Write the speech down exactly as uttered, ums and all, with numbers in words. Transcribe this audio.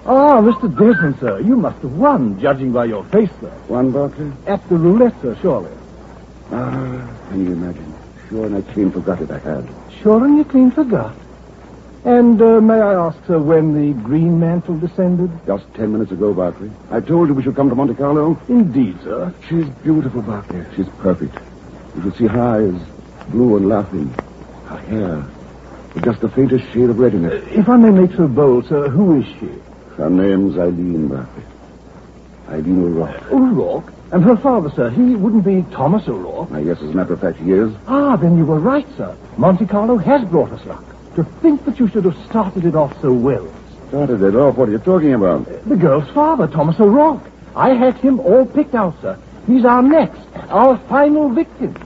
Ah, Mister Desmond, sir. You must have won, judging by your face, sir. Won, Barclay? At the roulette, sir, surely. Ah, can you imagine? Sure, and I clean forgot it I had. Sure, and you clean forgot. And uh, may I ask, sir, when the green mantle descended? Just ten minutes ago, Barclay. I told you we should come to Monte Carlo. Indeed, sir. She's beautiful, Barclay. She's perfect. You should see her eyes, blue and laughing. Her hair, with just the faintest shade of red in it. Uh, if I may make so bold, sir, who is she? Her name's Eileen, Barclay. Eileen O'Rourke. O'Rourke? And her father, sir, he wouldn't be Thomas O'Rourke? I guess, as a matter of fact, he is. Ah, then you were right, sir. Monte Carlo has brought us luck. To think that you should have started it off so well. Started it off? What are you talking about? The girl's father, Thomas O'Rourke. I had him all picked out, sir. He's our next, our final victim.